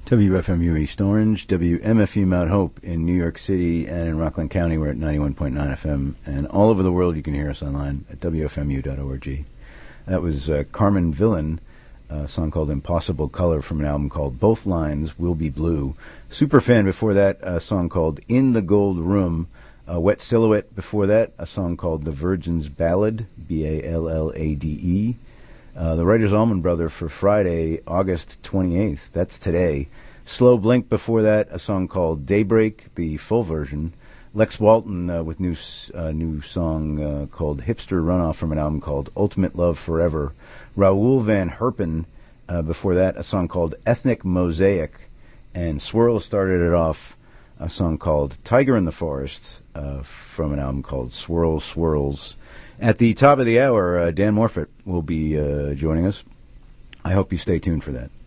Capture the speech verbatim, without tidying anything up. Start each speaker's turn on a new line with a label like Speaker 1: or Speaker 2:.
Speaker 1: W F M U East Orange, W M F U Mount Hope in New York City, and in Rockland County we're at ninety-one point nine F M. And all over the world you can hear us online at W F M U dot org. That was uh, Carmen Villain, a song called Impossible Color from an album called Both Lines Will Be Blue. Superfan before that, a song called In the Gold Room. Uh, Wet Silhouette before that, a song called The Virgin's Ballad, B A L L A D E. Uh, the Writer's Allman Brother for Friday, August twenty-eighth. That's today. Slow Blink before that, a song called Daybreak, the full version. Lex Walton uh, with new uh, new song uh, called Hipster Runoff from an album called Ultimate Love Forever. Raoul Van Herpen uh, before that, a song called Ethnic Mosaic. And Swirl started it off, a song called Tiger in the Forest uh, from an album called Swirl Swirls. At the top of the hour, uh, Dan Morfitt will be uh, joining us. I hope you stay tuned for that.